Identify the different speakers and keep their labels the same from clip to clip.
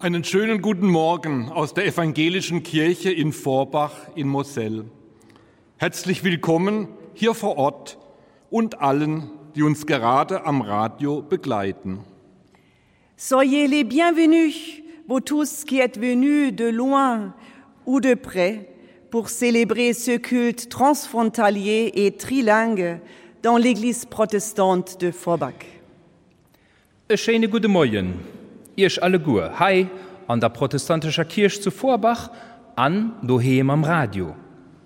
Speaker 1: Einen schönen guten Morgen aus der Evangelischen Kirche in Vorbach in Moselle. Herzlich willkommen hier vor Ort und allen, die uns gerade am Radio begleiten.
Speaker 2: Soyez les bienvenus, vous tous qui êtes venus de loin ou de près pour célébrer ce culte transfrontalier et trilingue dans l'église protestante de Vorbach.
Speaker 3: Schöne gute Morgen, ihr alle gut. Hi an der protestantischen Kirche zu Vorbach, an daheim am Radio.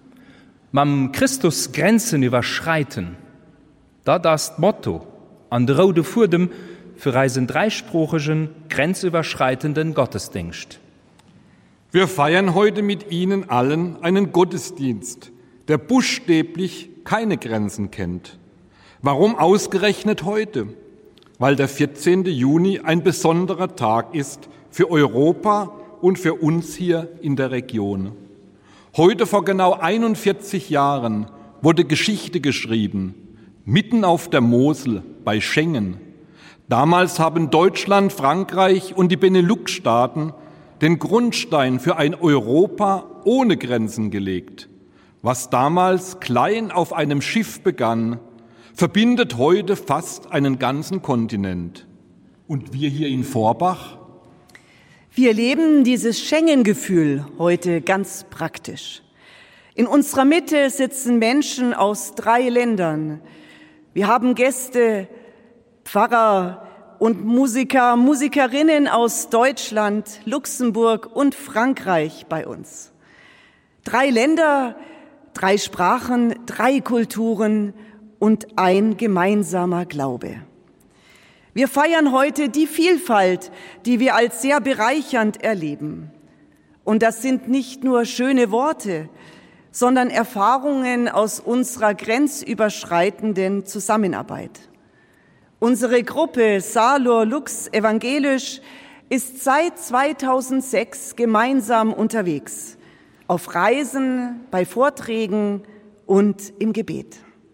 Speaker 3: Mam Christus Grenzen überschreiten, da das Motto an der Rode Furdem für einen dreisprachigen, grenzüberschreitenden Gottesdienst.
Speaker 1: Wir feiern heute mit Ihnen allen einen Gottesdienst, der buchstäblich keine Grenzen kennt. Warum ausgerechnet heute? Weil der 14. Juni ein besonderer Tag ist für Europa und für uns hier in der Region. Heute vor genau 41 Jahren wurde Geschichte geschrieben, mitten auf der Mosel bei Schengen. Damals haben Deutschland, Frankreich und die Benelux-Staaten den Grundstein für ein Europa ohne Grenzen gelegt. Was damals klein auf einem Schiff begann, verbindet heute fast einen ganzen Kontinent. Und wir hier in Vorbach?
Speaker 2: Wir leben dieses Schengen-Gefühl heute ganz praktisch. In unserer Mitte sitzen Menschen aus 3 Ländern. Wir haben Gäste, Pfarrer und Musiker, Musikerinnen aus Deutschland, Luxemburg und Frankreich bei uns. 3 Länder, 3 Sprachen, 3 Kulturen und ein gemeinsamer Glaube. Wir feiern heute die Vielfalt, die wir als sehr bereichernd erleben. Und das sind nicht nur schöne Worte, sondern Erfahrungen aus unserer grenzüberschreitenden Zusammenarbeit. Unsere Gruppe Salor Lux Evangelisch ist seit 2006 gemeinsam unterwegs, auf Reisen, bei Vorträgen und im Gebet.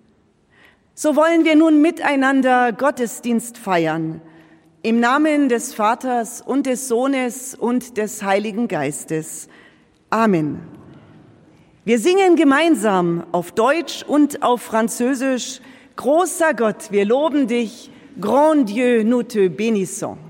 Speaker 2: So wollen wir nun miteinander Gottesdienst feiern, im Namen des Vaters und des Sohnes und des Heiligen Geistes. Amen. Wir singen gemeinsam auf Deutsch und auf Französisch: Großer Gott, wir loben dich, Grand Dieu, nous te bénissons.